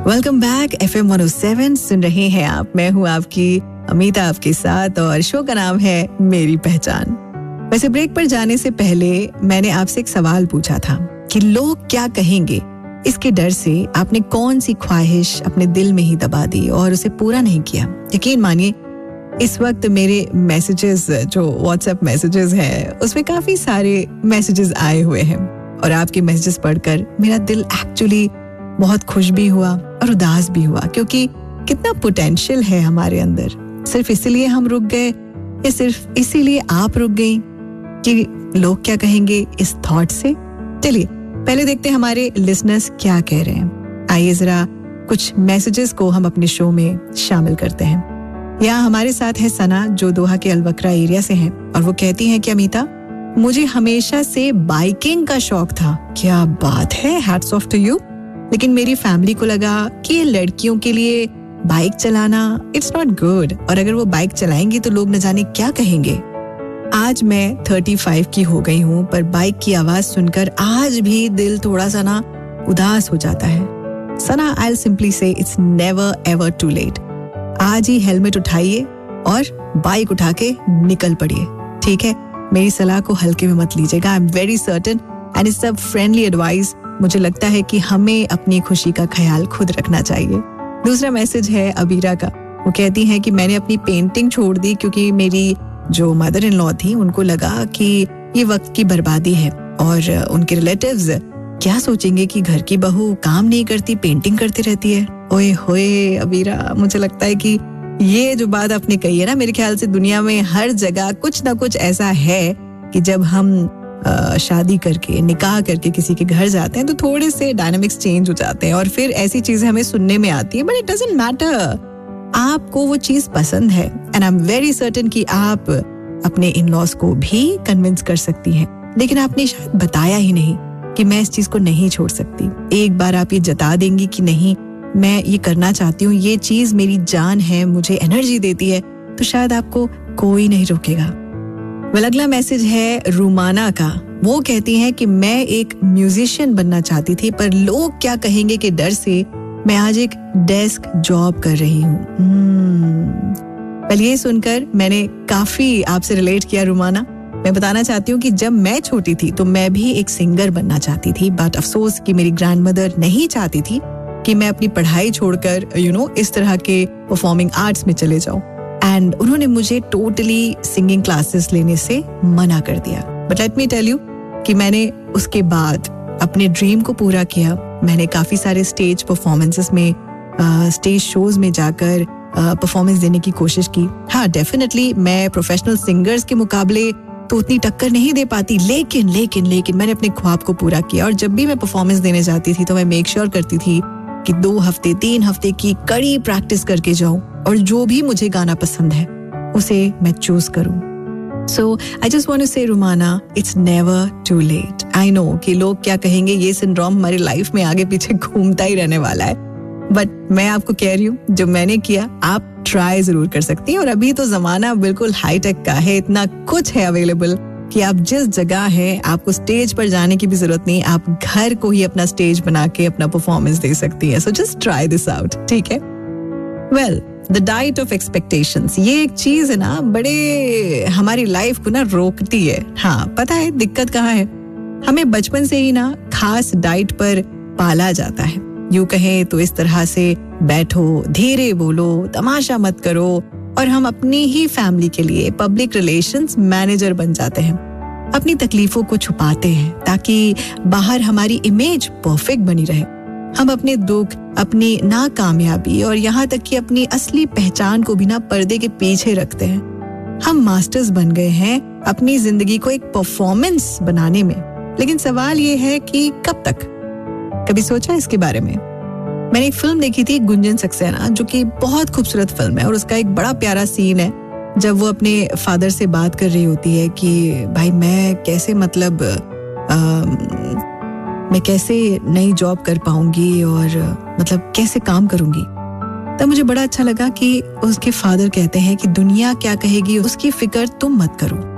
Welcome back FM 107 सुन रहे हैं आप। मैं हूँ आपकी अमीता आपके साथ और शो का नाम है मेरी पहचान। वैसे ब्रेक पर जाने से पहले मैंने आपसे एक सवाल पूछा था कि लोग क्या कहेंगे। इसके डर से आपने कौन सी ख्वाहिश अपने दिल में ही दबा दी और उसे पूरा नहीं किया। यकीन मानिए इस वक्त मेरे मैसेजेस जो व्हाट्सएप मैसेजेस हैं उसमें काफी सारे मैसेजेस आए हुए हैं और आपके मैसेजेस पढ़कर मेरा दिल एक्चुअली बहुत खुश भी हुआ और उदास भी हुआ, क्योंकि कितना पोटेंशियल है हमारे अंदर। सिर्फ इसीलिए हम रुक गए या सिर्फ इसीलिए आप रुक गई कि लोग क्या कहेंगे इस थॉट से। चलिए पहले देखते हैं हमारे लिसनर्स क्या कह रहे हैं। आइए जरा कुछ मैसेजेस को हम अपने शो में शामिल करते हैं। यहाँ हमारे साथ है सना जो दोहा के अलवक्रा एरिया से हैं और वो कहती हैं कि अमीता, मुझे हमेशा से बाइकिंग का शौक था। क्या बात है, हैट्स ऑफ टू यू। लेकिन मेरी फैमिली को लगा कि ये लड़कियों के लिए बाइक चलाना इट्स नॉट गुड, और अगर वो बाइक चलाएंगी तो लोग न जाने क्या कहेंगे। आज मैं 35 की हो गई हूँ, पर बाइक की आवाज सुनकर आज भी दिल थोड़ा सा ना उदास हो जाता है। सना, आई विल सिंपली से it's never ever to late. आज ही हेलमेट उठाइए और बाइक उठा के निकल पड़िए, ठीक है। मेरी सलाह को हल्के में मत लीजिएगा। I am very certain and it's a friendly advice. मुझे लगता है कि हमें अपनी खुशी का ख्याल खुद रखना चाहिए। दूसरा मैसेज है अबीरा का। वो कहती हैं कि मैंने अपनी पेंटिंग छोड़ दी क्योंकि मेरी जो मदर इन लॉ थी उनको लगा कि ये वक्त की बर्बादी है और उनके रिलेटिव्स क्या सोचेंगे कि घर की बहू काम नहीं करती, पेंटिंग करती रहती है। ओए होए अबीरा, मुझे लगता है कि ये जो बात आपने कही है ना, मेरे ख्याल से दुनिया में हर जगह कुछ ना कुछ ऐसा है कि जब हम शादी करके निकाह करके किसी के घर जाते हैं तो थोड़े से डायनामिक्स चेंज हो जाते हैं और फिर ऐसी चीजें हमें सुनने में आती है। बट इट डजंट मैटर, आपको वो चीज पसंद है and I am very certain कि आप अपने इन लॉज को भी कन्विंस कर सकती हैं, लेकिन आपने शायद बताया ही नहीं कि मैं इस चीज को नहीं छोड़ सकती। एक बार आप ये जता देंगी कि नहीं, मैं ये करना चाहती हूँ, ये चीज मेरी जान है, मुझे एनर्जी देती है, तो शायद आपको कोई नहीं रोकेगा। अगला मैसेज है रुमाना का। वो कहती हैं कि मैं एक म्यूजिशियन बनना चाहती थी, पर लोग क्या कहेंगे के डर से मैं आज एक डेस्क जॉब कर रही हूँ। पहले ये सुनकर मैंने काफी आपसे रिलेट किया रुमाना। मैं बताना चाहती हूँ कि जब मैं छोटी थी तो मैं भी एक सिंगर बनना चाहती थी, बट अफसोस कि मेरी ग्रैंडमदर नहीं चाहती थी कि मैं अपनी पढ़ाई छोड़कर इस तरह के परफॉर्मिंग आर्ट्स में चले जाऊं, एंड उन्होंने मुझे टोटली सिंगिंग क्लासेस लेने से मना कर दिया। But let me tell you कि मैंने उसके बाद अपने ड्रीम को पूरा किया। मैंने काफी सारे स्टेज परफॉर्मेंसेस में, स्टेज शोज में जाकर परफॉर्मेंस देने की कोशिश की। हाँ, डेफिनेटली मैं प्रोफेशनल सिंगर्स के मुकाबले तो उतनी टक्कर नहीं दे पाती, लेकिन मैंने अपने ख्वाब को पूरा किया। और जब भी मैं परफॉर्मेंस देने जाती थी तो मैं मेक श्योर करती थी कि 2 हफ्ते 3 हफ्ते की कड़ी प्रैक्टिस करके जाऊं और जो भी मुझे गाना पसंद है उसे मैं चूज करूं। सो आई जस्ट वांट टू से रुमाना, it's never to late. I know कि लोग क्या कहेंगे, ये सिंड्रोम हमारी लाइफ में आगे पीछे घूमता ही रहने वाला है, बट मैं आपको कह रही हूँ जो मैंने किया आप ट्राई जरूर कर सकती हैं। और अभी तो जमाना बिल्कुल हाईटेक का है, इतना कुछ है अवेलेबल कि आप जिस जगह है आपको स्टेज पर जाने की भी जरूरत नहीं, आप घर को ही अपना स्टेज बना के अपना परफॉर्मेंस दे सकती हैं। So just try this out, ठीक है। Well, the diet of expectations, ये एक चीज है ना, बड़े हमारी लाइफ को ना रोकती है। हाँ, पता है दिक्कत कहाँ है? हमें बचपन से ही ना खास डाइट पर पाला जाता है। यूं कहें तो इस तरह से बैठो, धीरे बोलो, तमाशा मत करो, और हम अपनी ही फैमिली के लिए पब्लिक रिलेशंस मैनेजर बन जाते हैं। अपनी तकलीफों को छुपाते हैं ताकि बाहर हमारी इमेज परफेक्ट बनी रहे। हम अपने दुख, अपनी नाकामयाबी और यहाँ तक कि अपनी असली पहचान को भी ना पर्दे के पीछे रखते हैं। हम मास्टर्स बन गए हैं अपनी जिंदगी को एक परफॉर्मेंस बनाने में, लेकिन सवाल ये है कि कब तक? कभी सोचा इसके बारे में? मैंने एक फिल्म देखी थी गुंजन सक्सेना, जो कि बहुत खूबसूरत फिल्म है, और उसका एक बड़ा प्यारा सीन है जब वो अपने फादर से बात कर रही होती है कि भाई मैं कैसे मैं कैसे नई जॉब कर पाऊंगी और मतलब कैसे काम करूंगी। तब मुझे बड़ा अच्छा लगा कि उसके फादर कहते हैं कि दुनिया क्या कहेगी उसकी फिक्र तुम मत करो,